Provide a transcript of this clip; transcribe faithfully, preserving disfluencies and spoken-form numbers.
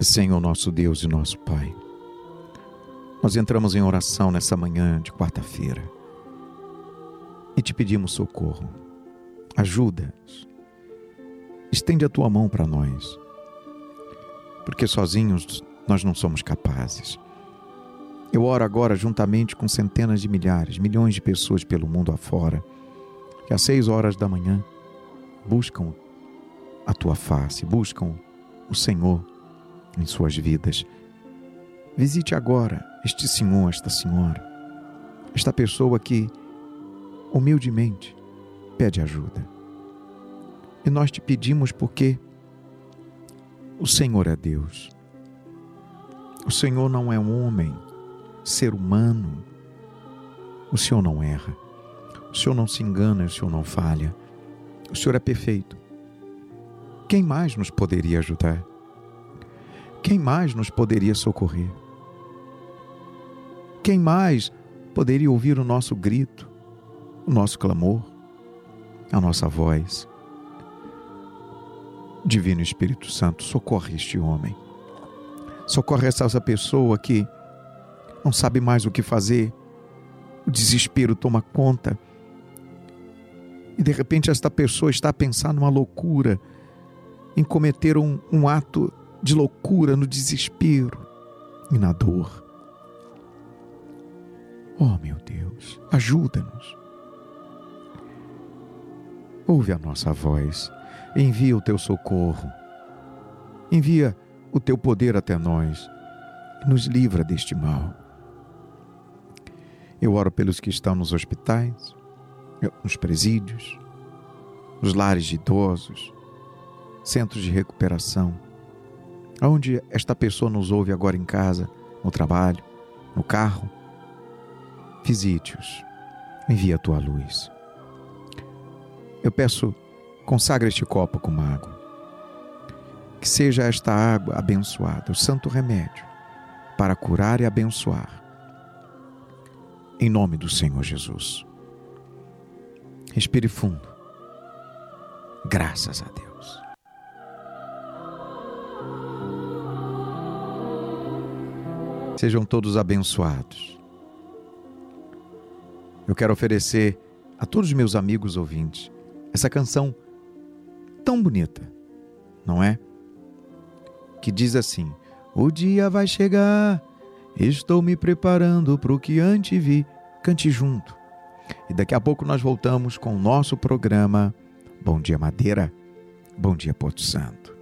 Senhor, nosso Deus e nosso Pai, nós entramos em oração nessa manhã de quarta-feira e te pedimos socorro. Ajuda-nos. Estende a tua mão para nós, porque sozinhos nós não somos capazes. Eu oro agora juntamente com centenas de milhares, milhões de pessoas pelo mundo afora, que às seis horas da manhã buscam a tua face, buscam o Senhor em suas vidas. Visite agora este senhor, esta senhora, esta pessoa que humildemente pede ajuda. E nós te pedimos porque o Senhor é Deus. O Senhor não é um homem, ser humano. O Senhor não erra. O Senhor não se engana, o Senhor não falha. O Senhor é perfeito. Quem mais nos poderia ajudar? Quem mais nos poderia socorrer? Quem mais poderia ouvir o nosso grito, o nosso clamor, a nossa voz? Divino Espírito Santo, socorre este homem. Socorre essa pessoa que não sabe mais o que fazer. O desespero toma conta. E de repente esta pessoa está a pensar numa loucura, em cometer um, um ato de loucura no desespero e na dor. Oh, meu Deus, ajuda-nos. Ouve a nossa voz, envia o teu socorro, envia o teu poder até nós e nos livra deste mal. Eu oro pelos que estão nos hospitais, nos presídios, nos lares de idosos, centros de recuperação, onde esta pessoa nos ouve agora em casa, no trabalho, no carro. Visite-os, envia a tua luz. Eu peço, consagra este copo com água, que seja esta água abençoada, o santo remédio para curar e abençoar, em nome do Senhor Jesus. Respire fundo. Graças a Deus. Sejam todos abençoados. Eu quero oferecer a todos os meus amigos ouvintes essa canção tão bonita, não é? Que diz assim: o dia vai chegar, estou me preparando para o que antes vi. Cante junto. E daqui a pouco nós voltamos com o nosso programa Bom Dia Madeira, Bom Dia Porto Santo.